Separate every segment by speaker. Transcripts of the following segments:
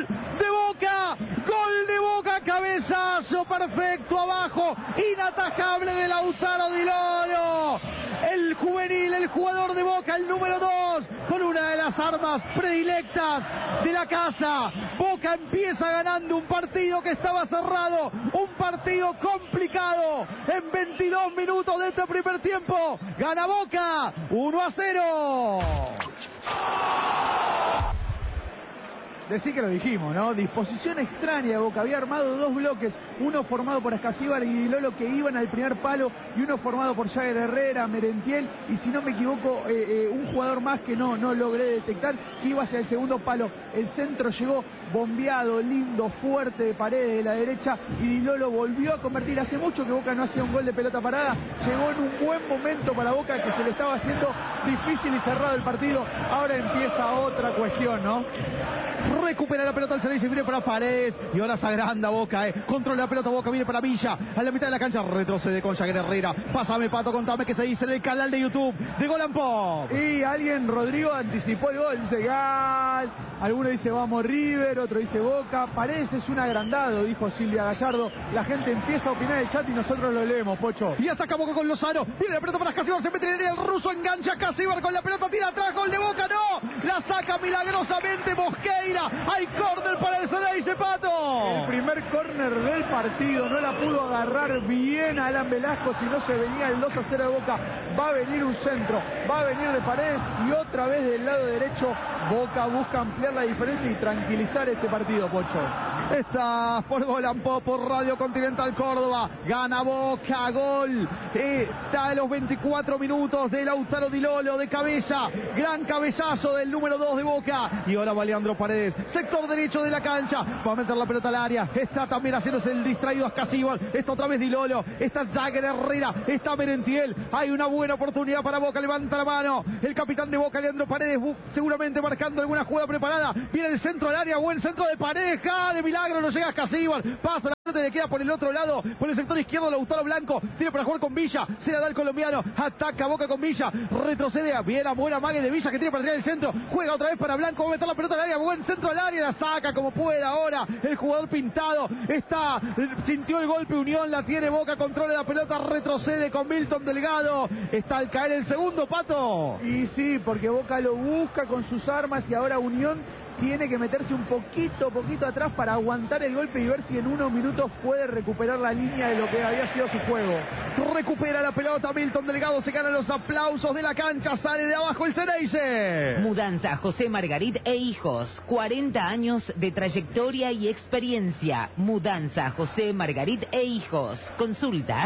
Speaker 1: gol de Boca, gol de Boca, cabezazo perfecto abajo, inatajable de Lautaro Di Lolo, el juvenil, el jugador de Boca, el número 2, con una de las armas predilectas de la casa. Boca empieza ganando un partido que estaba cerrado, un partido complicado. En 22 minutos de este primer tiempo, gana Boca 1-0.
Speaker 2: Decí que lo dijimos, ¿no? Disposición extraña de Boca. Había armado dos bloques, uno formado por Escasíbar y Di Lolo, que iban al primer palo, y uno formado por Jagger Herrera, Merentiel, y si no me equivoco, un jugador más que no logré detectar, que iba hacia el segundo palo. El centro llegó bombeado, lindo, fuerte, de Paredes de la derecha, y Di Lolo volvió a convertir. Hace mucho que Boca no hacía un gol de pelota parada. Llegó en un buen momento para Boca, que se le estaba haciendo difícil y cerrado el partido. Ahora empieza otra cuestión, ¿no?
Speaker 1: Recupera la pelota el Ceneice, viene para Paredes, y ahora se agranda Boca, controla la pelota Boca, viene para Villa, a la mitad de la cancha, retrocede con Jagger Herrera. Pásame, Pato, contame qué se dice en el canal de YouTube de Gol and Pop.
Speaker 2: Y alguien, Rodrigo, anticipó el gol, dice gal. Alguno dice vamos River, otro dice Boca. Paredes es un agrandado, dijo Silvia Gallardo. La gente empieza a opinar en el chat y nosotros lo leemos, Pocho.
Speaker 1: Y hasta acá Boca con Lozano, viene la pelota para Escasíbar, se mete en el ruso, engancha Escasíbar con la pelota, tira atrás, gol de Boca, no, la saca milagrosamente Mosqueira. Hay córner para el Ceneice, Pato.
Speaker 2: El primer córner del partido, no la pudo agarrar bien Alan Velasco, si no se venía el 2-0 de Boca. Va a venir un centro, va a venir de Paredes, y otra vez del lado derecho Boca busca ampliar la diferencia y tranquilizar este partido, Pocho.
Speaker 1: Estás por Gol and Pop, por Radio Continental Córdoba. Gana Boca, gol. Está a los 24 minutos de Lautaro Di Lolo de cabeza. Gran cabezazo del número 2 de Boca. Y ahora va Leandro Paredes, sector derecho de la cancha. Va a meter la pelota al área. Está también haciéndose el distraído Escasíbar. Está otra vez Di Lolo. Está Jagger Herrera. Está Merentiel. Hay una buena oportunidad para Boca. Levanta la mano el capitán de Boca, Leandro Paredes, seguramente marcando alguna jugada preparada. Viene el centro al área. Buen centro de Paredes. De milagro no llega Escasíbar. Pasa la pelota y le queda por el otro lado. Por el sector izquierdo Lautaro Blanco. Tiene para jugar con Villa. Se la da el colombiano. Ataca Boca con Villa. Retrocede. Bien a buena mague de Villa, que tiene para tirar el centro. Juega otra vez para Blanco. Va a meter la pelota al área. Buen centro al área. La saca como puede ahora el jugador pintado. Sintió el golpe Unión. La tiene Boca. Controla la pelota. Retrocede con Milton Delgado. Está al caer el segundo, Pato.
Speaker 2: Y sí, porque Boca lo busca con sus armas, y ahora Unión tiene que meterse un poquito atrás para aguantar el golpe y ver si en unos minutos puede recuperar la línea de lo que había sido su juego.
Speaker 1: Recupera la pelota Milton Delgado, se ganan los aplausos de la cancha, sale de abajo el Ceneice.
Speaker 3: Mudanza José Margarit e Hijos, 40 años de trayectoria y experiencia. Mudanza José Margarit e Hijos. Consultas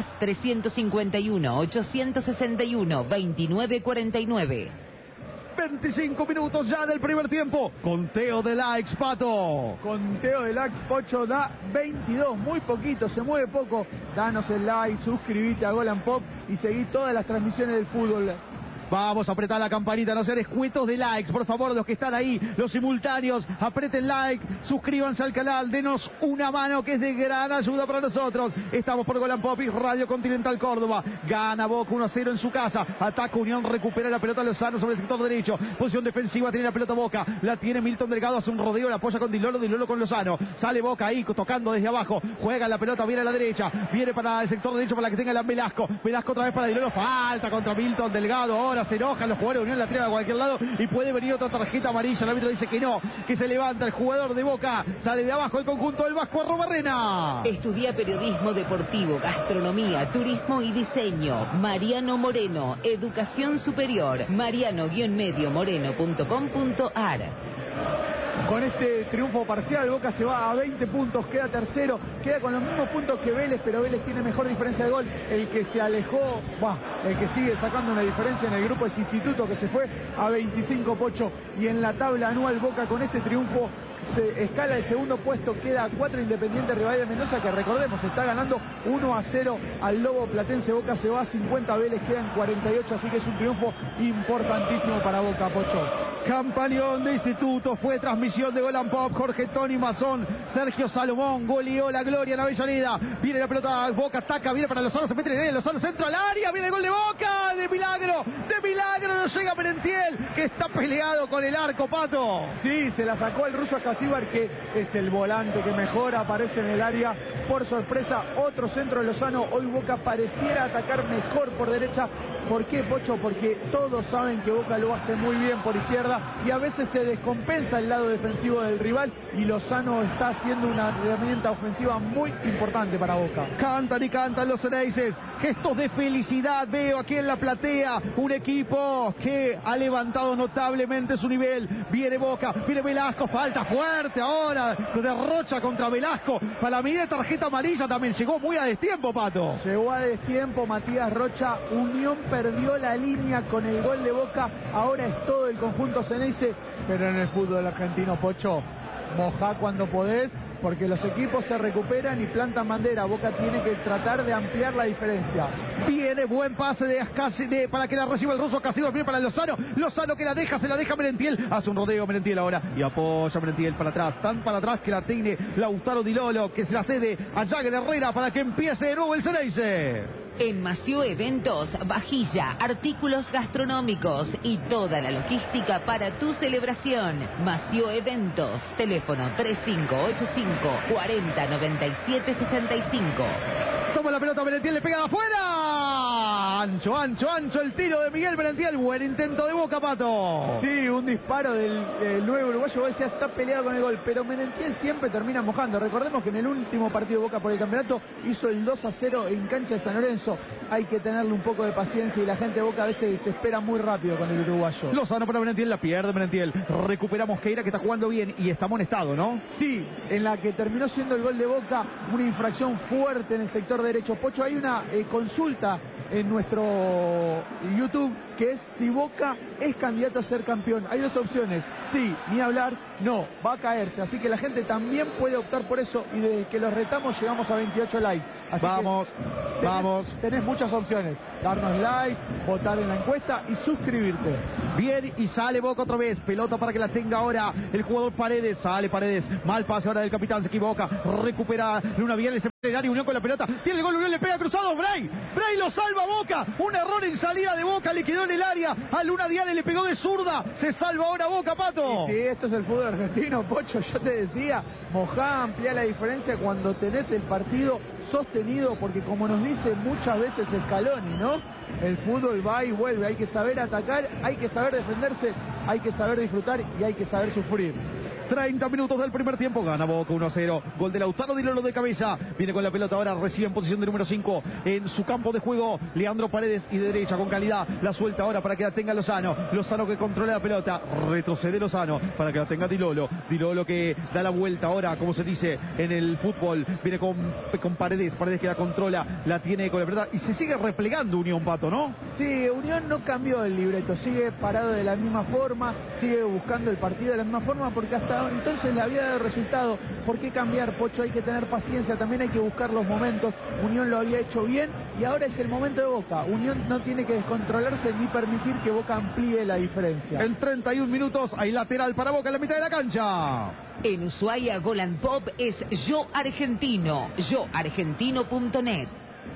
Speaker 3: 351-861-2949.
Speaker 1: 25 minutos ya del primer tiempo. Conteo de likes, Pato.
Speaker 2: Conteo de likes, Pocho, da 22, muy poquito, se mueve poco. Danos el like, suscríbete a Gol and Pop y seguí todas las transmisiones del fútbol.
Speaker 1: Vamos a apretar la campanita, no sean escuetos de likes, por favor, los que están ahí, los simultáneos, apreten like, suscríbanse al canal, denos una mano que es de gran ayuda para nosotros. Estamos por Gol and Pop y Radio Continental Córdoba. Gana Boca 1-0 en su casa. Ataca Unión, recupera la pelota Lozano sobre el sector derecho. Posición defensiva, tiene la pelota Boca. La tiene Milton Delgado, hace un rodeo, la apoya con Di Lolo con Lozano. Sale Boca ahí, tocando desde abajo. Juega la pelota, viene a la derecha. Viene para el sector derecho para la que tenga la Velasco. Velasco otra vez para Di Lolo. Falta contra Milton Delgado. Ahora se enojan los jugadores de Unión, la tira a cualquier lado y puede venir otra tarjeta amarilla. El árbitro dice que no, que se levanta el jugador de Boca. Sale de abajo el conjunto del Vasco Arrobarrena.
Speaker 3: Estudia periodismo deportivo, gastronomía, turismo y diseño. Mariano Moreno, educación superior. mariano-moreno.com.ar.
Speaker 2: Con este triunfo parcial, Boca se va a 20 puntos, queda tercero, queda con los mismos puntos que Vélez, pero Vélez tiene mejor diferencia de gol. El que se alejó, el que sigue sacando una diferencia en el grupo es Instituto, que se fue a 25, Pocho. Y en la tabla anual, Boca con este triunfo se escala el segundo puesto, queda a 4 Independiente Rivadavia de Mendoza, que recordemos está ganando 1-0 al Lobo Platense. Boca se va a 50, Vélez queda en 48, así que es un triunfo importantísimo para Boca, Pocho.
Speaker 1: Campañón de Instituto, fue transmisión de Golan Pop, Jorge Tony Mazón, Sergio Salomón, goleó la gloria en Avellaneda. Viene la pelota, Boca ataca, viene para Lozano, se mete en el Lozano, centro al área, viene el gol de Boca, de milagro, no llega Merentiel, que está peleado con el arco, Pato.
Speaker 2: Sí, se la sacó el ruso Ascasíbar, que es el volante que mejor aparece en el área. Por sorpresa, otro centro de Lozano. Hoy Boca pareciera atacar mejor por derecha. ¿Por qué, Pocho? Porque todos saben que Boca lo hace muy bien por izquierda y a veces se descompensa el lado defensivo del rival, y Lozano está haciendo una herramienta ofensiva muy importante para Boca.
Speaker 1: Cantan y cantan los Ceneices, gestos de felicidad veo aquí en la platea, un equipo que ha levantado notablemente su nivel. Viene Boca, viene Velasco, falta fuerte ahora, derrocha contra Velasco, para mí de tarjeta amarilla también, llegó muy a destiempo, Pato.
Speaker 2: Llegó a destiempo Matías Rocha. Unión perdió la línea con el gol de Boca, ahora es todo el conjunto Ceneice, pero en el fútbol argentino, Pocho, mojá cuando podés, porque los equipos se recuperan y plantan bandera. Boca tiene que tratar de ampliar la diferencia.
Speaker 1: Viene buen pase para que la reciba el ruso Ascasíbar, viene para Lozano que la deja, se la deja Merentiel, hace un rodeo Merentiel ahora y apoya Merentiel para atrás, tan para atrás que la tiene Lautaro Di Lolo, que se la cede a Jagger Herrera para que empiece de nuevo el Ceneice.
Speaker 3: En Mació Eventos, vajilla, artículos gastronómicos y toda la logística para tu celebración. Mació Eventos, teléfono 3585 40 97 65.
Speaker 1: Toma la pelota Merentiel, le pega de afuera. Ancho el tiro de Miguel Merentiel. Buen intento de Boca, Pato.
Speaker 2: Sí, un disparo del nuevo uruguayo. Vos decías, está peleado con el gol, pero Merentiel siempre termina mojando. Recordemos que en el último partido de Boca por el campeonato hizo el 2-0 en cancha de San Lorenzo. Hay que tenerle un poco de paciencia y la gente de Boca a veces se espera muy rápido con el uruguayo.
Speaker 1: Lozano para Merentiel, la pierde Merentiel. Recupera Mosqueira, que está jugando bien y está amonestado, ¿no?
Speaker 2: Sí, en la que terminó siendo el gol de Boca, una infracción fuerte en el sector derecho. Pocho, hay una consulta en nuestro YouTube, que es si Boca es candidato a ser campeón. Hay dos opciones: sí, ni hablar, no, va a caerse. Así que la gente también puede optar por eso, y desde que los retamos llegamos a 28 likes. Así
Speaker 1: vamos.
Speaker 2: Tenés muchas opciones: darnos likes, votar en la encuesta y suscribirte.
Speaker 1: Bien, y sale Boca otra vez, pelota para que la tenga ahora el jugador Paredes. Sale Paredes, mal pase ahora del capitán, se equivoca, recupera Luna Viale, se mete en el área, Unión con la pelota, tiene el gol, Unión le pega cruzado, Bray lo salva Boca, un error en salida de Boca, le quedó en el área, a Luna Viale le pegó de zurda, se salva ahora Boca, Pato.
Speaker 2: Sí, esto es el fútbol argentino, Pocho. Yo te decía, mojá, amplía la diferencia cuando tenés el partido sostenido, porque como nos dice muchas veces Scaloni, ¿no? El fútbol va y vuelve, hay que saber atacar, hay que saber defenderse, hay que saber disfrutar y hay que saber sufrir.
Speaker 1: 30 minutos del primer tiempo, gana Boca 1-0, gol de Lautaro Di Lolo de cabeza, viene con la pelota ahora, recibe en posición de número 5 en su campo de juego, Leandro Paredes, y de derecha con calidad, la suelta ahora para que la tenga Lozano que controla la pelota, retrocede Lozano para que la tenga Di Lolo que da la vuelta ahora, como se dice en el fútbol, viene con Paredes que la controla, la tiene con la pelota y se sigue replegando Unión, Pato, ¿no?
Speaker 2: Sí, Unión no cambió el libreto, sigue parado de la misma forma, sigue buscando el partido de la misma forma, porque hasta entonces le había dado resultado. ¿Por qué cambiar, Pocho? Hay que tener paciencia, también hay que buscar los momentos. Unión lo había hecho bien y ahora es el momento de Boca. Unión no tiene que descontrolarse ni permitir que Boca amplíe la diferencia.
Speaker 1: En 31 minutos hay lateral para Boca en la mitad de la cancha.
Speaker 3: En Ushuaia, Golan Pop es Yo Argentino, yoargentino.net.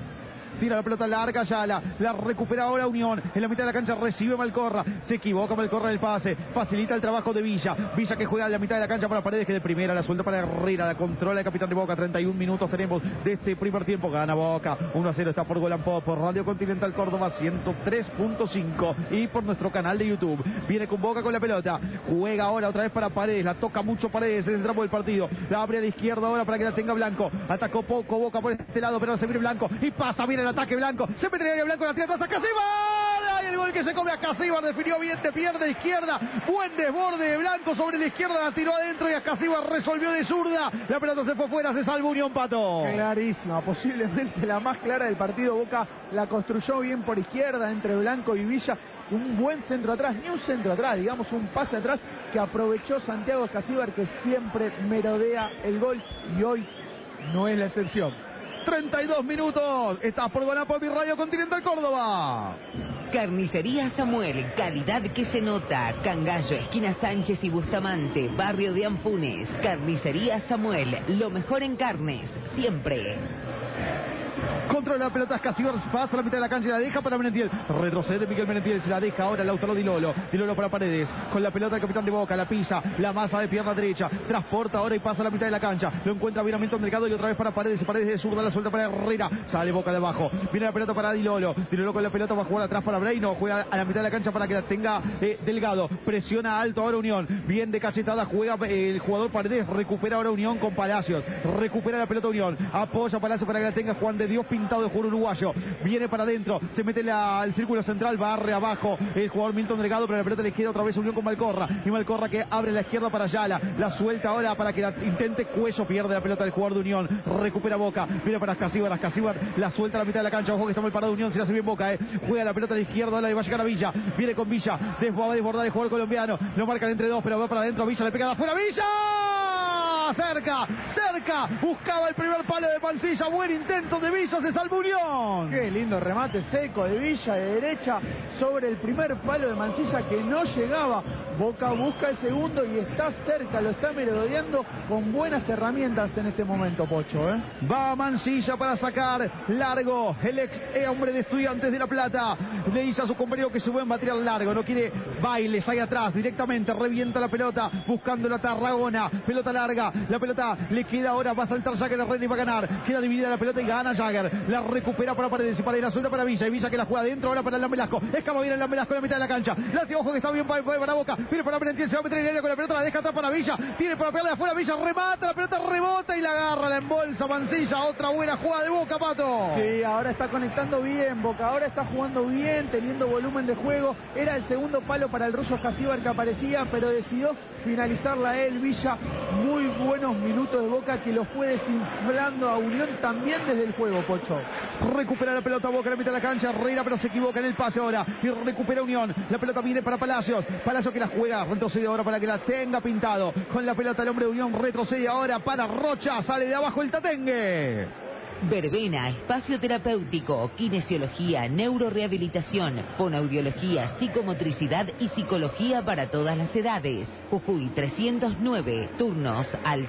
Speaker 1: Tira la pelota larga, ya la recupera ahora Unión. En la mitad de la cancha recibe Malcorra. Se equivoca Malcorra en el pase. Facilita el trabajo de Villa. Villa que juega en la mitad de la cancha para Paredes, que de primera la suelta para Herrera. La controla el capitán de Boca. 31 minutos tenemos de este primer tiempo. Gana Boca. 1-0 está por Golan Pop, por Radio Continental Córdoba 103.5 y por nuestro canal de YouTube. Viene con Boca con la pelota. Juega ahora otra vez para Paredes. La toca mucho Paredes en el tramo del partido. La abre a la izquierda ahora para que la tenga Blanco. Atacó poco Boca por este lado, pero se viene Blanco. Y pasa, viene el ataque Blanco, se mete en el área Blanco, la tira atrás a Ascasíbar, y el gol que se come a Ascasíbar, definió bien de pierna izquierda, buen desborde de Blanco sobre la izquierda, la tiró adentro y Ascasíbar resolvió de zurda, la pelota se fue fuera, se salva Unión, Pato.
Speaker 2: Clarísima, posiblemente la más clara del partido. Boca la construyó bien por izquierda entre Blanco y Villa, un buen centro atrás, ni un centro atrás, digamos un pase atrás que aprovechó Santiago Ascasíbar, que siempre merodea el gol y hoy no es la excepción.
Speaker 1: 32 minutos, estás por Golan Pop y Radio Continental Córdoba.
Speaker 3: Carnicería Samuel, calidad que se nota. Cangallo, esquina Sánchez y Bustamante, barrio de Anfunes. Carnicería Samuel, lo mejor en carnes, siempre.
Speaker 1: Controla la pelota Escasíbar, pasa a la mitad de la cancha y la deja para Merentiel. Retrocede Miguel Merentiel, se la deja ahora Lautaro Di Lolo. Di Lolo para Paredes, con la pelota el capitán de Boca, la pisa, la masa de pierna derecha, transporta ahora y pasa a la mitad de la cancha. Lo encuentra bien a Milton Delgado y otra vez para Paredes. Paredes de zurda, la suelta para Herrera. Sale Boca de abajo, viene la pelota para Di Lolo. Di Lolo con la pelota va a jugar atrás para Breino. Juega a la mitad de la cancha para que la tenga Delgado. Presiona alto ahora Unión. Bien de cachetada juega el jugador Paredes. Recupera ahora Unión con Palacios. Recupera la pelota Unión. Apoya Palacios para que la tenga Juan de Dios pintado de jugador uruguayo. Viene para adentro. Se mete al círculo central. Barre abajo el jugador Milton Delgado. Pero la pelota le queda otra vez Unión con Malcorra. Y Malcorra que abre la izquierda para Ayala. La suelta ahora para que la intente Cuello. Pierde la pelota del jugador de Unión. Recupera Boca. Viene para Escasíbar. Escasíbar la suelta a la mitad de la cancha. Ojo que está mal parado Unión. Se la hace bien Boca. Juega la pelota a la izquierda. Ahora le va a llegar a Villa. Viene con Villa. Va a desbordar el jugador colombiano. Lo marcan entre dos. Pero va para adentro. Villa le pega de afuera. Villa. Cerca. Buscaba el primer palo de Mansilla. Buen intento de Villa. Se salva Unión.
Speaker 2: Qué lindo remate seco de Villa de derecha sobre el primer palo de Mansilla que no llegaba. Boca busca el segundo y está cerca. Lo está merodeando con buenas herramientas en este momento, Pocho.
Speaker 1: Va Mansilla para sacar largo. El ex hombre de Estudiantes de La Plata. Le dice a su compañero que se pueden batir al largo. No quiere bailes ahí atrás. Directamente revienta la pelota. Buscando la Tarragona. Pelota larga. La pelota le queda ahora. Va a saltar Jagger Herrera y va a ganar. Queda dividida la pelota y gana Jagger. La recupera para Paredes y Paredes la suelta para Villa. Y Villa que la juega adentro ahora para el Velasco. Escapa bien el Velasco en la mitad de la cancha. Late, ojo que está bien para Boca. Viene para Merentiel. Se va a meter en el área con la pelota. La deja atrás para Villa. Tiene para pegarle de afuera. Villa remata. La pelota rebota y la agarra. La embolsa Mansilla. Otra buena jugada de Boca, Pato.
Speaker 2: Sí, ahora está conectando bien Boca. Ahora está jugando bien, teniendo volumen de juego. Era el segundo palo para el ruso Escasíbar que aparecía, pero decidió finalizarla él. Villa, muy buenos minutos de Boca que lo fue desinflando a Unión también desde el juego, Pocho.
Speaker 1: Recupera la pelota Boca en la mitad de la cancha. Herrera pero se equivoca en el pase ahora. Y recupera Unión. La pelota viene para Palacios. Palacios que la juega. Retrocede ahora para que la tenga pintado. Con la pelota el hombre de Unión. Retrocede ahora para Rocha. Sale de abajo el Tatengue.
Speaker 3: Verbena, espacio terapéutico, kinesiología, neurorehabilitación, fonoaudiología, psicomotricidad y psicología para todas las edades. Jujuy 309, turnos al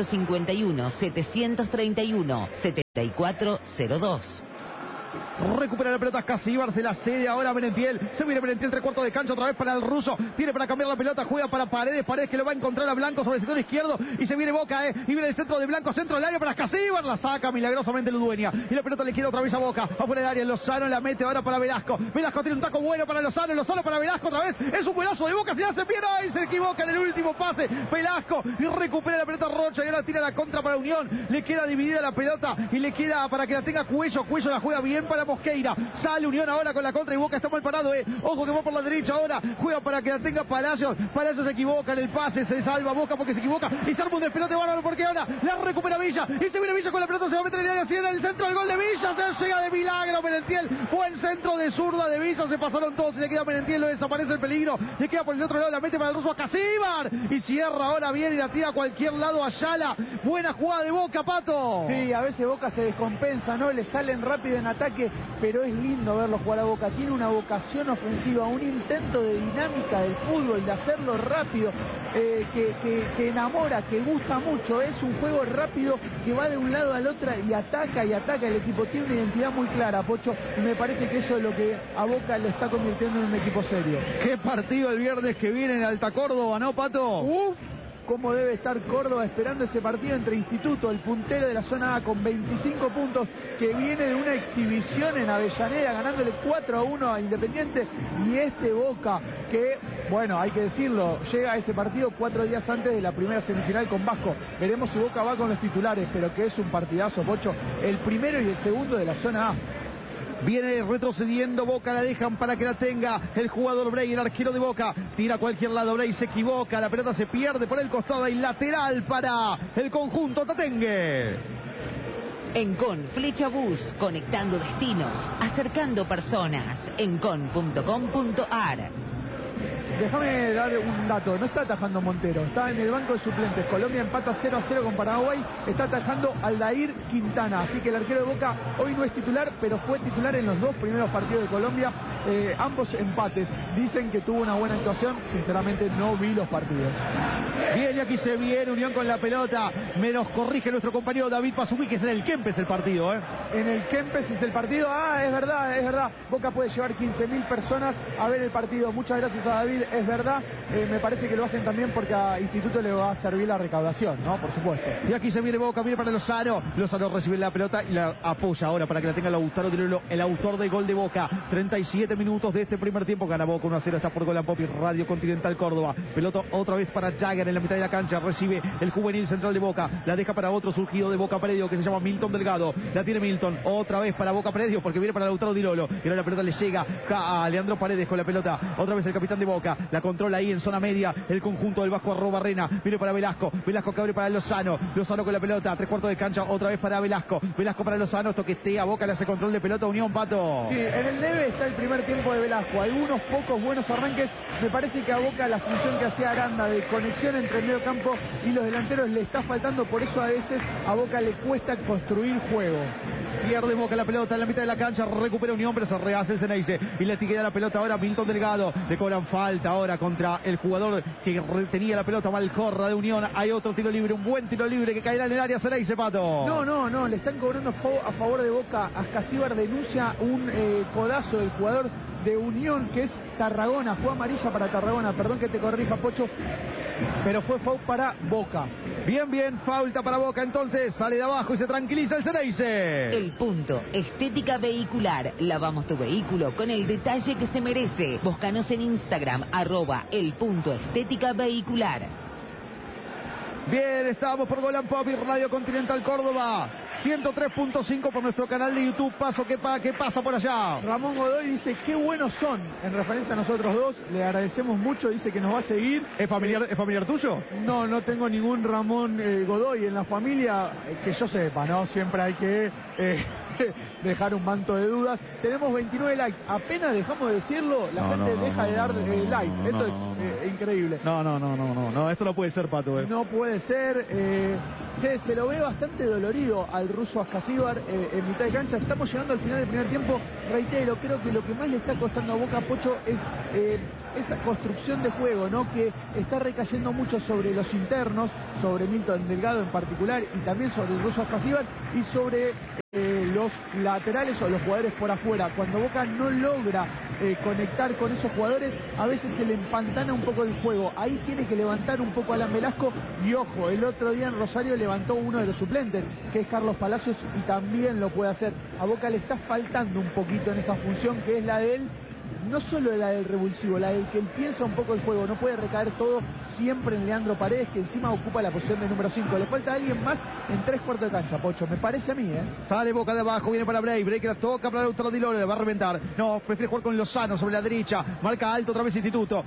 Speaker 3: 351-731-7402.
Speaker 1: Recupera la pelota Escasíbar, se la cede ahora Merentiel. Se viene Merentiel, 3/4 de cancha otra vez para el ruso. Tiene para cambiar la pelota, juega para Paredes. Paredes que lo va a encontrar a Blanco sobre el sector izquierdo. Y se viene Boca, y viene el centro de Blanco, centro del área para Escasíbar. La saca milagrosamente Ludueña. Y la pelota le queda otra vez a Boca. Afuera del área, Lozano la mete ahora para Velasco. Velasco tiene un taco bueno para Lozano. Lozano para Velasco otra vez. Es un golazo de Boca, se hace bien. Y se equivoca en el último pase. Velasco y recupera la pelota Rocha. Y ahora tira la contra para Unión. Le queda dividida la pelota y le queda para que la tenga Cuello. Cuello la juega bien para Mosqueira. Sale Unión ahora con la contra y Boca está mal parado. Ojo que va por la derecha ahora. Juega para que la tenga Palacios. Palacios se equivoca en el pase. Se salva Boca porque se equivoca. Y se arma un despelote bárbaro porque ahora la recupera Villa. Y se viene Villa con la pelota. Se va a meter en el área. Cierra el centro. El gol de Villa. Se llega de milagro Merentiel. Buen centro de zurda de Villa. Se pasaron todos. Y le queda Merentiel. Lo desaparece el peligro. Le queda por el otro lado. La mete para el ruso a Escasíbar. Y cierra ahora bien y la tira a cualquier lado a Ayala. Buena jugada de Boca, Pato.
Speaker 2: Sí, a veces Boca se descompensa, ¿no? Le salen rápido en ataque, pero es lindo verlo jugar a Boca. Tiene una vocación ofensiva, un intento de dinámica del fútbol, de hacerlo rápido, que enamora, que gusta mucho. Es un juego rápido que va de un lado al otro y ataca. El equipo tiene una identidad muy clara, Pocho, y me parece que eso es lo que a Boca le está convirtiendo en un equipo serio.
Speaker 1: Qué partido el viernes que viene en Alta Córdoba, ¿no, Pato?
Speaker 2: Cómo debe estar Córdoba esperando ese partido entre Instituto, el puntero de la zona A con 25 puntos, que viene de una exhibición en Avellaneda ganándole 4-1 a Independiente, y este Boca que, bueno, hay que decirlo, llega a ese partido 4 días antes de la primera semifinal con Vasco. Veremos si Boca va con los titulares, pero que es un partidazo, Pocho, el primero y el segundo de la zona A.
Speaker 1: Viene retrocediendo Boca, la dejan para que la tenga el jugador Brey, el arquero de Boca. Tira a cualquier lado, Brey se equivoca, la pelota se pierde por el costado y lateral para el conjunto tatengue.
Speaker 3: Encon Flecha Bus, conectando destinos, acercando personas. Encon.com.ar.
Speaker 2: Déjame dar un dato, no está atajando Montero, está en el banco de suplentes. Colombia empata 0-0 con Paraguay, está atajando Aldair Quintana, así que el arquero de Boca hoy no es titular, pero fue titular en los 2 primeros partidos de Colombia, ambos empates. Dicen que tuvo una buena actuación, sinceramente no vi los partidos.
Speaker 1: Bien, y aquí se viene Unión con la pelota, me nos corrige nuestro compañero David Pazumí, que es en el Kempes el partido,
Speaker 2: En el Kempes es el partido, es verdad, Boca puede llevar 15.000 personas a ver el partido. Muchas gracias a David, es verdad, me parece que lo hacen también porque a Instituto le va a servir la recaudación, ¿no? Por supuesto.
Speaker 1: Y aquí se viene Boca, viene para Lozano recibe la pelota y la apoya ahora para que la tenga Lautaro Di Lolo, el autor del gol de Boca. 37 minutos de este primer tiempo, gana Boca 1-0, está por Golan Pop y Radio Continental Córdoba. Pelota otra vez para Jagger en la mitad de la cancha, recibe el juvenil central de Boca, la deja para otro surgido de Boca Predio que se llama Milton Delgado, la tiene Milton, otra vez para Boca Predio porque viene para Lautaro Di Lolo, y ahora la pelota le llega a Leandro Paredes con la pelota, otra vez el capitán de Boca, la controla ahí en zona media, el conjunto del Vasco Arrobarrena, viene para Velasco que abre para Lozano con la pelota, 3/4 de cancha, otra vez para Velasco para Lozano, toquetea, Boca le hace control de pelota, Unión, Pato.
Speaker 2: Sí, en el debe está el primer tiempo de Velasco, algunos pocos buenos arranques, me parece que a Boca la función que hacía Aranda de conexión entre el medio campo y los delanteros le está faltando, por eso a veces a Boca le cuesta construir juego.
Speaker 1: Pierde Boca la pelota en la mitad de la cancha, recupera Unión, pero se rehace el Ceneice y le etiqueta la pelota ahora Milton Delgado, le cobran falta ahora contra el jugador que tenía la pelota, Malcorra de Unión. Hay otro tiro libre, un buen tiro libre que caerá en el área Ceneice, Pato.
Speaker 2: No, le están cobrando a favor de Boca. Ascasíbar denuncia un codazo del jugador de Unión, que es Tarragona, fue amarilla para Tarragona, perdón que te corrija, Pocho, pero fue foul para Boca.
Speaker 1: Bien, falta para Boca, entonces sale de abajo y se tranquiliza el Ceneice.
Speaker 3: El Punto, estética vehicular, lavamos tu vehículo con el detalle que se merece. Búscanos en Instagram, @El Punto Estética Vehicular.
Speaker 1: Bien, estamos por Golan Pop y Radio Continental Córdoba, 103.5 por nuestro canal de YouTube. ¿Qué pasa por allá?
Speaker 2: Ramón Godoy dice, qué buenos son, en referencia a nosotros dos, le agradecemos mucho, dice que nos va a seguir.
Speaker 1: ¿Es familiar tuyo?
Speaker 2: No tengo ningún Ramón Godoy en la familia, que yo sepa, ¿no? Siempre hay que dejar un manto de dudas. Tenemos 29 likes, apenas dejamos de decirlo, la gente deja de dar likes. Esto es increíble.
Speaker 1: No, esto no puede ser, Pato.
Speaker 2: No puede ser. Se lo ve bastante dolorido al ruso Ascasíbar en mitad de cancha. Estamos llegando al final del primer tiempo. Reitero, creo que lo que más le está costando a Boca, Pocho, es esa construcción de juego, ¿no? Que está recayendo mucho sobre los internos, sobre Milton Delgado en particular, y también sobre el ruso Ascasíbar, y sobre los laterales o los jugadores por afuera. Cuando Boca no logra conectar con esos jugadores, a veces se le empantana un poco el juego. Ahí tiene que levantar un poco Alan Velasco, y ojo, el otro día en Rosario levantó uno de los suplentes, que es Carlos Palacios, y también lo puede hacer. A Boca le está faltando un poquito en esa función que es la de él, no solo la del revulsivo, la del que él piensa un poco el juego. No puede recaer todo siempre en Leandro Paredes, que encima ocupa la posición de número 5. Le falta alguien más en 3/4 de cancha, Pocho, me parece a mí,
Speaker 1: Sale Boca de abajo, viene para Break la toca para Lautaro Di Lolo, le va a reventar. No, prefiere jugar con Lozano sobre la derecha, marca alto otra vez Instituto,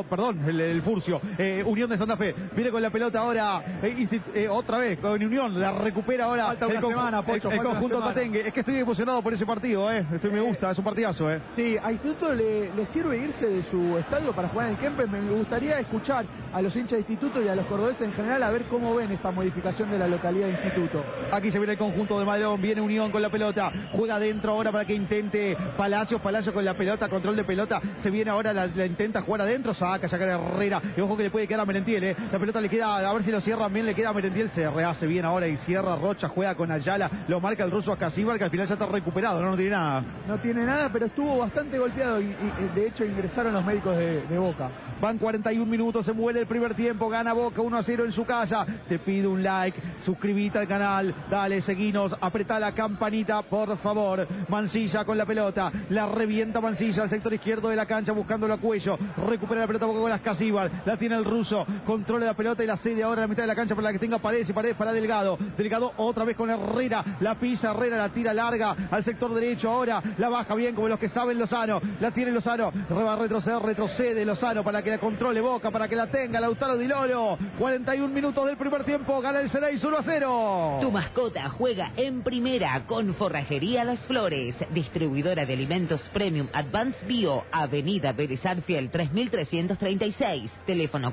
Speaker 1: el Furcio, Unión de Santa Fe, viene con la pelota ahora, otra vez con Unión, la recupera ahora.
Speaker 2: Falta una semana, Pocho,
Speaker 1: el conjunto Tatengue. Es que estoy emocionado por ese partido, me gusta, es un partidazo,
Speaker 2: Sí, a Instituto le sirve irse de su estadio para jugar en el Kempes. Me gustaría escuchar a los hinchas de Instituto y a los cordobeses en general a ver cómo ven esta modificación de la localidad de Instituto.
Speaker 1: Aquí se viene el conjunto de Madrón, viene Unión con la pelota, juega adentro ahora para que intente Palacios con la pelota, control de pelota, se viene ahora, la intenta jugar adentro, saca Herrera, y ojo que le puede quedar a Merentiel, la pelota le queda, a ver si lo cierran bien, le queda a Merentiel, se rehace bien ahora y cierra Rocha, juega con Ayala, lo marca el ruso Ascasíbar, que al final ya está recuperado, no tiene nada.
Speaker 2: No tiene nada, pero estuvo bastante golpeado y de hecho ingresaron los médicos de Boca.
Speaker 1: Van 41 minutos, se muere el primer tiempo, gana Boca 1-0 en su casa. Te pido un like, suscribite al canal, dale, seguinos, apretá la campanita, por favor. Mansilla con la pelota, la revienta Mansilla al sector izquierdo de la cancha, buscándolo a Cuello, recupera la pelota Boca con Ascasíbar, la tiene el ruso, controla la pelota y la cede ahora en la mitad de la cancha para la que tenga Paredes, y Paredes para Delgado, otra vez con Herrera, la pisa Herrera, la tira larga al sector derecho, ahora la baja bien como los que saben Lozano, la tiene Lozano, va a retrocede Lozano para que la controle Boca, para que la tenga Lautaro Di Lolo. 41 minutos del primer tiempo, gana el Xeneize 1-0.
Speaker 3: Tu mascota juega en primera con Forrajería Las Flores, distribuidora de alimentos Premium Advanced Bio, Avenida Vélez Arfiel 3336, teléfono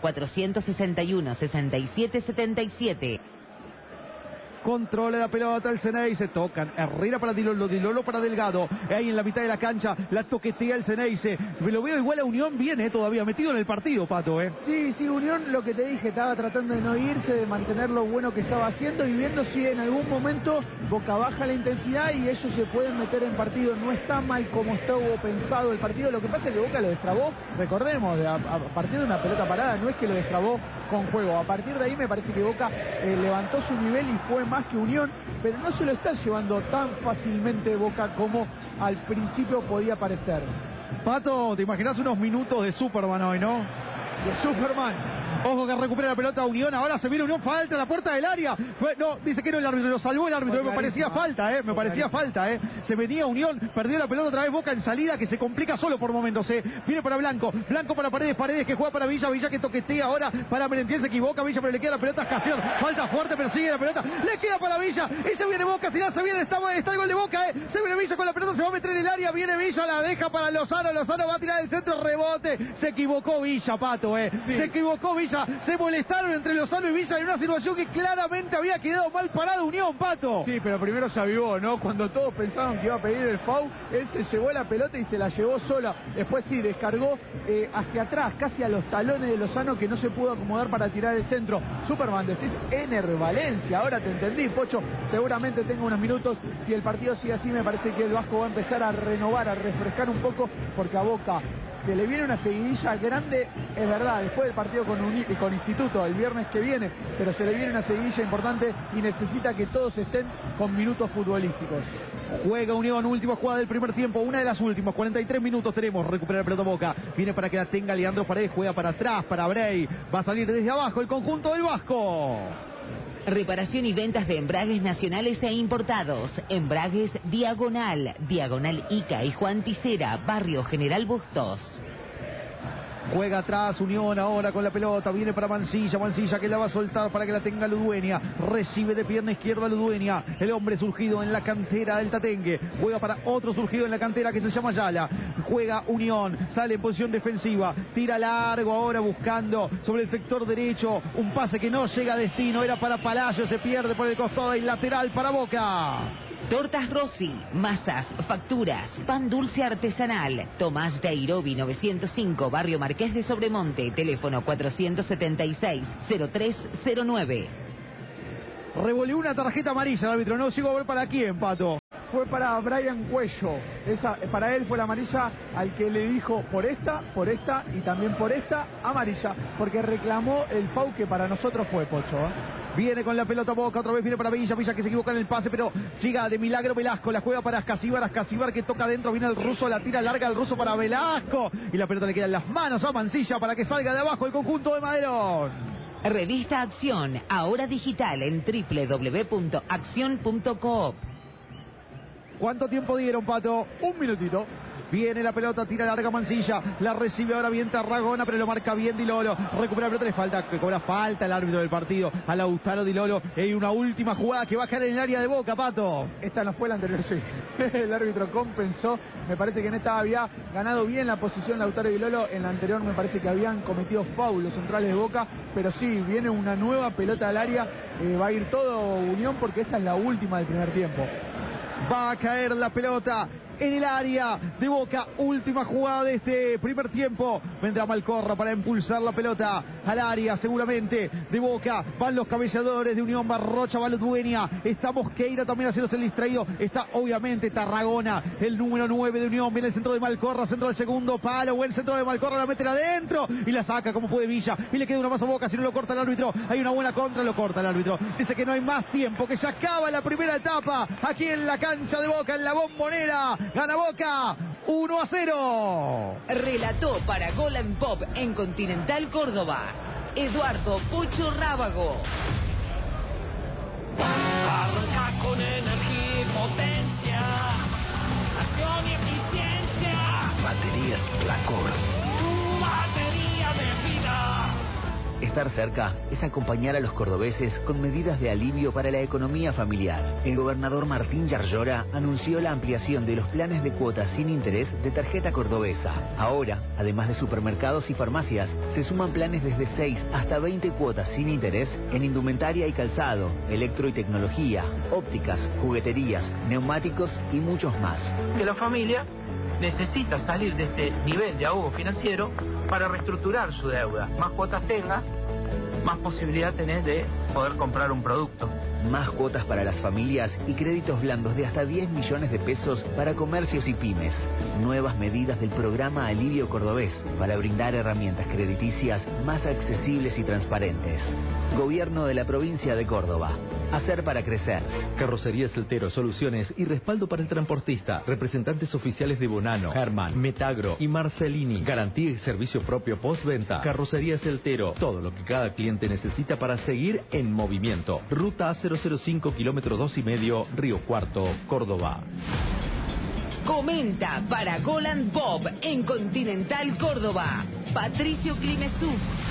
Speaker 3: 461-6777.
Speaker 1: Controla la pelota el Xeneize, tocan Herrera para Di Lolo para Delgado, ahí en la mitad de la cancha, la toquetea el Xeneize. Lo veo igual a Unión, viene todavía metido en el partido, Pato.
Speaker 2: Sí, Unión, lo que te dije, estaba tratando de no irse, de mantener lo bueno que estaba haciendo y viendo si en algún momento Boca baja la intensidad y ellos se pueden meter en partido. No está mal como estuvo pensado el partido, lo que pasa es que Boca lo destrabó, recordemos, a partir de una pelota parada, no es que lo destrabó con juego. A partir de ahí me parece que Boca levantó su nivel y fue más que Unión, pero no se lo está llevando tan fácilmente Boca como al principio podía parecer.
Speaker 1: Pato, te imaginas unos minutos de Superman hoy, ¿no?
Speaker 2: De Superman.
Speaker 1: Ojo que recupera la pelota Unión, ahora se viene Unión, falta en la puerta del área. No, dice que no el árbitro, lo salvó el árbitro, me parecía falta, Se venía Unión, perdió la pelota otra vez Boca en salida, que se complica solo por momentos, Viene para Blanco para Paredes que juega para Villa que toquetea ahora para Merentiel, se equivoca Villa, pero le queda la pelota a Escasión, falta fuerte, persigue la pelota, le queda para Villa, y se viene Boca, si no se viene, está el gol de Boca, se viene Villa con la pelota, se va a meter en el área, viene Villa, la deja para Lozano va a tirar el centro, rebote, se equivocó Villa, Pato,
Speaker 2: sí.
Speaker 1: Se equivocó Villa, se molestaron entre Lozano y Villa en una situación que claramente había quedado mal parado Unión, Pato.
Speaker 2: Sí, pero primero se avivó, ¿no? Cuando todos pensaban que iba a pedir el foul, él se llevó la pelota y se la llevó sola. Después sí, descargó hacia atrás, casi a los talones de Lozano, que no se pudo acomodar para tirar el centro. Superman, decís Ener Valencia, ahora te entendí, Pocho, seguramente tengo unos minutos. Si el partido sigue así, me parece que el Vasco va a empezar a renovar, a refrescar un poco, porque a Boca se le viene una seguidilla grande, es verdad, después del partido con Instituto el viernes que viene, pero se le viene una seguidilla importante y necesita que todos estén con minutos futbolísticos.
Speaker 1: Juega Unión, última jugada del primer tiempo, una de las últimas, 43 minutos tenemos, recupera el pelota Boca, viene para que la tenga Leandro Paredes, juega para atrás, para Brey, va a salir desde abajo el conjunto del Vasco.
Speaker 3: Reparación y ventas de embragues nacionales e importados. Embragues Diagonal Ica y Juan Ticera, Barrio General Bustos.
Speaker 1: Juega atrás Unión ahora con la pelota, viene para Mancilla que la va a soltar para que la tenga Ludueña, recibe de pierna izquierda Ludueña, el hombre surgido en la cantera del Tatengue, juega para otro surgido en la cantera que se llama Ayala, juega Unión, sale en posición defensiva, tira largo ahora buscando sobre el sector derecho, un pase que no llega a destino, era para Palacio, se pierde por el costado y lateral para Boca.
Speaker 3: Tortas Rossi, masas, facturas, pan dulce artesanal. Tomás de Airobi 905, Barrio Marqués de Sobremonte, teléfono 476-0309.
Speaker 1: Revolvió una tarjeta amarilla el árbitro, no sigo a ver para quién, Pato.
Speaker 2: Fue para Brian Cuello, para él fue la amarilla al que le dijo por esta y también por esta amarilla, porque reclamó el foul que para nosotros fue, Pocho.
Speaker 1: Viene con la pelota Boca, otra vez viene para Villa que se equivoca en el pase, pero llega de milagro Velasco, la juega para Ascasíbar que toca adentro, viene el ruso, la tira larga el ruso para Velasco, y la pelota le queda en las manos a Mancilla para que salga de abajo el conjunto de Maderón.
Speaker 3: Revista Acción, ahora digital en www.accion.coop.
Speaker 1: ¿Cuánto tiempo dieron, Pato?
Speaker 2: Un minutito.
Speaker 1: Viene la pelota, tira larga Mancilla, la recibe ahora bien Tarragona, pero lo marca bien Di Lolo, recupera la pelota, le falta, que cobra falta el árbitro del partido, a Lautaro Di Lolo, y una última jugada que va a caer en el área de Boca, Pato.
Speaker 2: Esta no fue la anterior, sí. El árbitro compensó, me parece que en esta había ganado bien la posición Lautaro Di Lolo, en la anterior me parece que habían cometido foul los centrales de Boca, pero sí, viene una nueva pelota al área, va a ir todo Unión porque esta es la última del primer tiempo.
Speaker 1: Va a caer la pelota en el área de Boca, última jugada de este primer tiempo. Vendrá Malcorra para impulsar la pelota al área seguramente de Boca. Van los cabeceadores de Unión, Barrocha, va Ludueña, está Mosqueira también haciéndose el distraído, está obviamente Tarragona, el número 9 de Unión. Viene el centro de Malcorra, centro del segundo palo, buen centro de Malcorra, la mete adentro y la saca como puede Villa, y le queda una más a Boca, si no lo corta el árbitro. Hay una buena contra, lo corta el árbitro, dice que no hay más tiempo, que se acaba la primera etapa aquí en la cancha de Boca, en la Bombonera. Gana Boca 1-0.
Speaker 3: Relató para Gol and Pop en Continental Córdoba, Eduardo Pucho Rábago.
Speaker 4: Arranca con energía y potencia, acción y eficiencia. Batería es La Cor.
Speaker 5: ¡Batería de vida!
Speaker 4: Estar cerca es acompañar a los cordobeses con medidas de alivio para la economía familiar. El gobernador Martín Yarlora anunció la ampliación de los planes de cuotas sin interés de tarjeta cordobesa. Ahora, además de supermercados y farmacias, se suman planes desde 6 hasta 20 cuotas sin interés en indumentaria y calzado, electro y tecnología, ópticas, jugueterías, neumáticos y muchos más.
Speaker 6: Que la familia necesita salir de este nivel de ahogo financiero para reestructurar su deuda. Más cuotas tengas, más posibilidad tenés de poder comprar un producto.
Speaker 4: Más cuotas para las familias y créditos blandos de hasta 10 millones de pesos para comercios y pymes. Nuevas medidas del programa Alivio Cordobés para brindar herramientas crediticias más accesibles y transparentes. Gobierno de la provincia de Córdoba. Hacer para crecer.
Speaker 7: Carrocería Celtero, soluciones y respaldo para el transportista. Representantes oficiales de Bonano, Herman, Metagro y Marcelini. Garantía y servicio propio postventa. Carrocería Celtero. Todo lo que cada cliente necesita para seguir en movimiento. Ruta A005, kilómetro 2,5, Río Cuarto, Córdoba.
Speaker 3: Comenta para Golan Bob en Continental Córdoba. Patricio Climesú.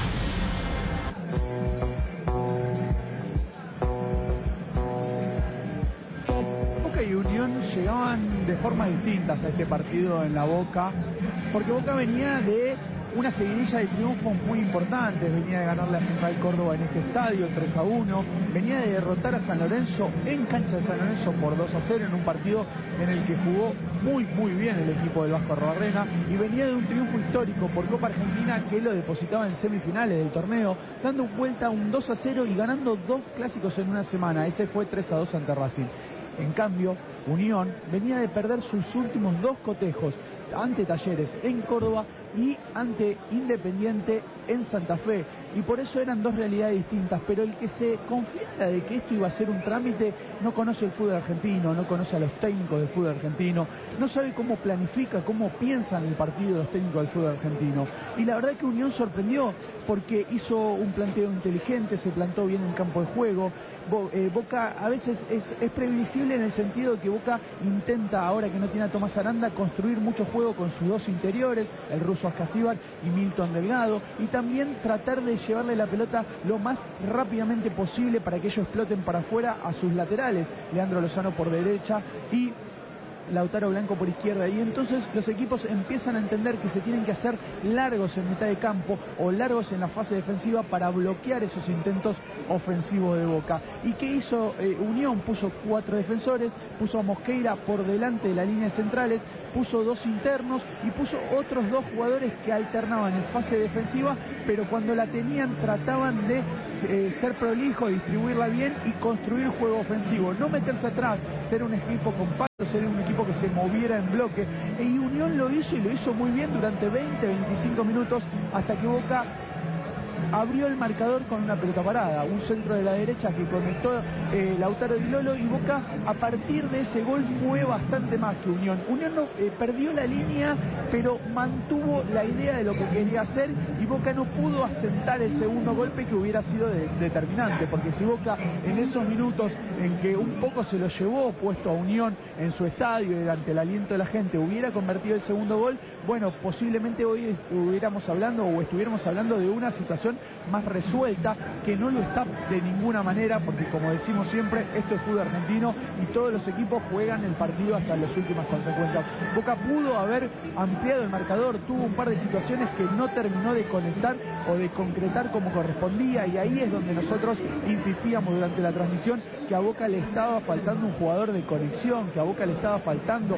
Speaker 2: Boca y Unión llegaban de formas distintas a este partido en la Boca, porque Boca venía de una seguidilla de triunfos muy importantes. Venía de ganarle a Central Córdoba en este estadio 3-1, venía de derrotar a San Lorenzo en cancha de San Lorenzo por 2-0 en un partido en el que jugó muy bien el equipo del Vasco Arroarrena, y venía de un triunfo histórico por Copa Argentina que lo depositaba en semifinales del torneo, dando vuelta a un 2-0 y ganando 2 clásicos en una semana. Ese fue 3-2 ante Racing. En cambio, Unión venía de perder sus últimos 2 cotejos ante Talleres en Córdoba y ante Independiente en Santa Fe, y por eso eran 2 realidades distintas. Pero el que se confiara de que esto iba a ser un trámite no conoce el fútbol argentino, no conoce a los técnicos del fútbol argentino, no sabe cómo planifica, cómo piensan el partido los técnicos del fútbol argentino. Y la verdad que Unión sorprendió porque hizo un planteo inteligente, se plantó bien en campo de juego. Boca a veces es previsible en el sentido de que Boca intenta, ahora que no tiene a Tomás Aranda, construir mucho juego con sus 2 interiores, el ruso Ascasíbar y Milton Delgado, y también tratar de llevarle la pelota lo más rápidamente posible para que ellos exploten para afuera a sus laterales, Leandro Lozano por derecha y Lautaro Blanco por izquierda, y entonces los equipos empiezan a entender que se tienen que hacer largos en mitad de campo o largos en la fase defensiva para bloquear esos intentos ofensivos de Boca. ¿Y qué hizo Unión? Puso 4 defensores, puso a Mosqueira por delante de la línea de centrales, puso 2 internos y puso otros 2 jugadores que alternaban en fase defensiva, pero cuando la tenían trataban de ser prolijo, distribuirla bien y construir juego ofensivo, no meterse atrás, ser un equipo compacto, ser un equipo que se moviera en bloque. Y Unión lo hizo, y lo hizo muy bien durante 20-25 minutos, hasta que Boca abrió el marcador con una pelota parada, un centro de la derecha que conectó Lautaro Di Lolo, y Boca a partir de ese gol fue bastante más que Unión. Unión no, perdió la línea, pero mantuvo la idea de lo que quería hacer, y Boca no pudo asentar el segundo golpe que hubiera sido determinante, porque si Boca en esos minutos en que un poco se lo llevó puesto a Unión en su estadio y ante el aliento de la gente hubiera convertido el segundo gol, bueno, posiblemente hoy estuviéramos hablando de una situación más resuelta, que no lo está de ninguna manera, porque como decimos siempre, esto es fútbol argentino y todos los equipos juegan el partido hasta las últimas consecuencias. Boca pudo haber ampliado el marcador, tuvo un par de situaciones que no terminó de conectar o de concretar como correspondía, y ahí es donde nosotros insistíamos durante la transmisión que a Boca le estaba faltando un jugador de conexión, que a Boca le estaba faltando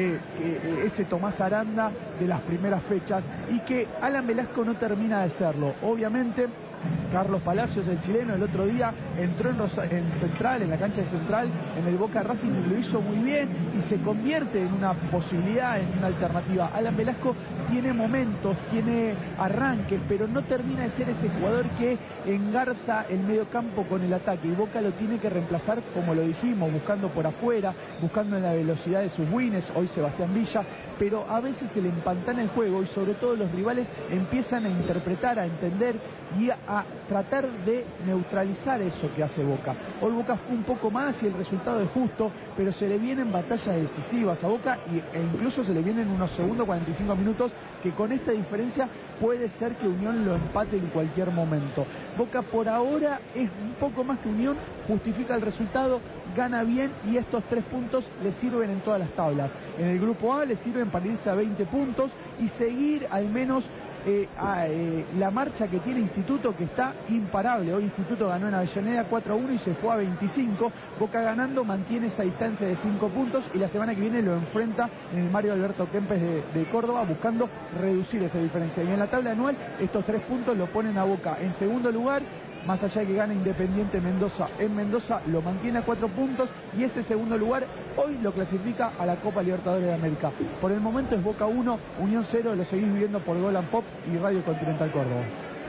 Speaker 2: ese Tomás Aranda de las primeras fechas, y que Alan Velasco no termina de serlo. Obviamente Carlos Palacios, el chileno, el otro día entró en Central, en la cancha de Central, en el Boca Racing, y lo hizo muy bien y se convierte en una posibilidad, en una alternativa. Alan Velasco tiene momentos, tiene arranques, pero no termina de ser ese jugador que engarza el medio campo con el ataque, y Boca lo tiene que reemplazar, como lo dijimos, buscando por afuera, buscando en la velocidad de sus wins. Hoy Sebastián Villa pero a veces se le empantana el juego y sobre todo los rivales empiezan a interpretar, a entender y a tratar de neutralizar eso que hace Boca. Hoy Boca fue un poco más y el resultado es justo, pero se le vienen batallas decisivas a Boca e incluso se le vienen unos segundos, 45 minutos, que con esta diferencia puede ser que Unión lo empate en cualquier momento. Boca por ahora es un poco más que Unión, justifica el resultado, gana bien y estos 3 puntos le sirven en todas las tablas. En el grupo A le sirven para irse a 20 puntos y seguir al menos la marcha que tiene Instituto, que está imparable. Hoy Instituto ganó en Avellaneda 4-1 y se fue a 25. Boca ganando mantiene esa distancia de 5 puntos y la semana que viene lo enfrenta en el Mario Alberto Kempes de Córdoba, buscando reducir esa diferencia. Y en la tabla anual estos 3 puntos lo ponen a Boca en segundo lugar. Más allá de que gana Independiente Mendoza en Mendoza, lo mantiene a 4 puntos y ese segundo lugar hoy lo clasifica a la Copa Libertadores de América. Por el momento es Boca 1, Unión 0, lo seguís viviendo por Gol and Pop y Radio Continental Córdoba.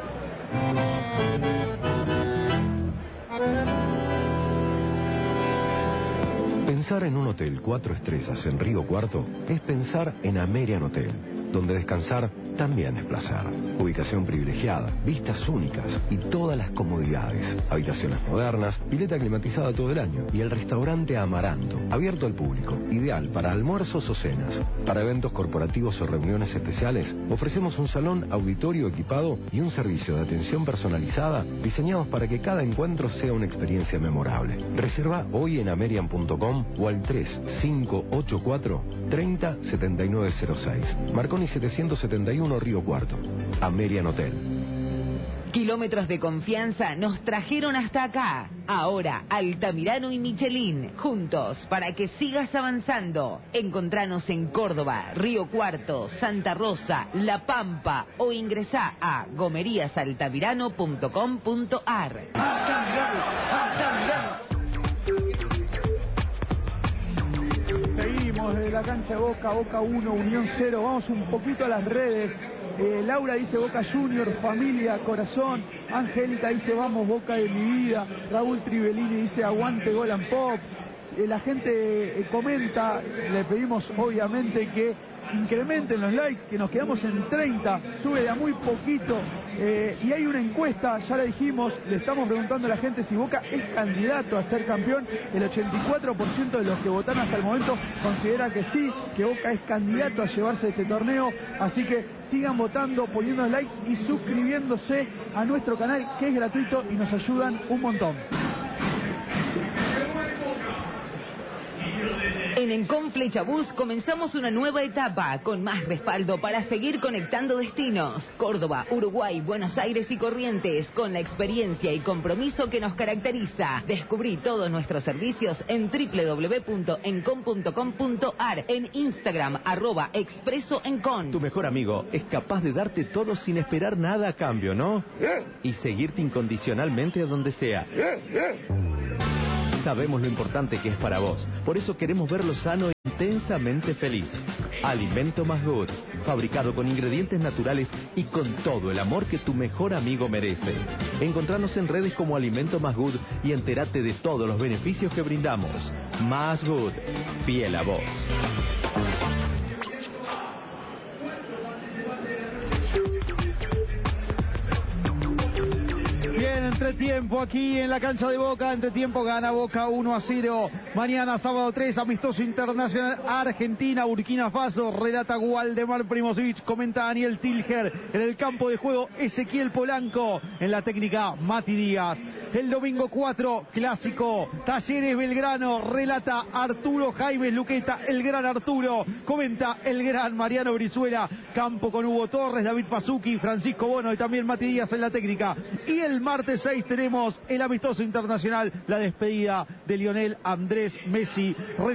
Speaker 8: Pensar en un hotel 4 estrellas en Río Cuarto es pensar en Amerian Hotel, donde descansar también es placer. Ubicación privilegiada, vistas únicas y todas las comodidades. Habitaciones modernas, pileta climatizada todo el año y el restaurante Amaranto, abierto al público, ideal para almuerzos o cenas. Para eventos corporativos o reuniones especiales, ofrecemos un salón auditorio equipado y un servicio de atención personalizada diseñados para que cada encuentro sea una experiencia memorable. Reserva hoy en amerian.com o al 3584 30 7906. Marconi 771 Río Cuarto. Amerian Hotel.
Speaker 3: Kilómetros de confianza nos trajeron hasta acá. Ahora, Altamirano y Michelin, juntos para que sigas avanzando. Encontranos en Córdoba, Río Cuarto, Santa Rosa, La Pampa o ingresá a gomeriasaltamirano.com.ar.
Speaker 2: Seguimos desde la cancha de Boca, Boca 1, Unión 0. Vamos un poquito a las redes. Laura dice Boca Junior, familia, corazón. Angélica dice vamos Boca de mi vida. Raúl Tribellini dice aguante Gol and Pop. La gente comenta, le pedimos obviamente que incrementen los likes, que nos quedamos en 30, sube de a muy poquito. Y hay una encuesta, ya la dijimos, le estamos preguntando a la gente si Boca es candidato a ser campeón. El 84% de los que votaron hasta el momento considera que sí, que Boca es candidato a llevarse este torneo. Así que sigan votando, poniendo likes y suscribiéndose a nuestro canal, que es gratuito y nos ayudan un montón.
Speaker 3: En Encon Flechabús comenzamos una nueva etapa con más respaldo para seguir conectando destinos. Córdoba, Uruguay, Buenos Aires y Corrientes, con la experiencia y compromiso que nos caracteriza. Descubrí todos nuestros servicios en www.encon.com.ar, en Instagram @expresoencon.
Speaker 7: Tu mejor amigo es capaz de darte todo sin esperar nada a cambio, ¿no? Y seguirte incondicionalmente a donde sea. Sabemos lo importante que es para vos, por eso queremos verlo sano e intensamente feliz. Alimento Más Good, fabricado con ingredientes naturales y con todo el amor que tu mejor amigo merece. Encontranos en redes como Alimento Más Good y entérate de todos los beneficios que brindamos. Más Good, fiel a vos.
Speaker 1: Bien, entretiempo aquí en la cancha de Boca. Entretiempo gana Boca 1-0. Mañana, sábado 3, amistoso internacional Argentina, Burkina Faso. Relata Waldemar Primozic, comenta Daniel Tilger. En el campo de juego, Ezequiel Polanco. En la técnica, Mati Díaz. El domingo 4, clásico, Talleres Belgrano. Relata Arturo Jaime Luqueta, el gran Arturo. Comenta el gran Mariano Brizuela. Campo con Hugo Torres, David Pasuki, Francisco Bono y también Mati Díaz en la técnica. Y el martes 6 tenemos el amistoso internacional, la despedida de Lionel Andrés Messi.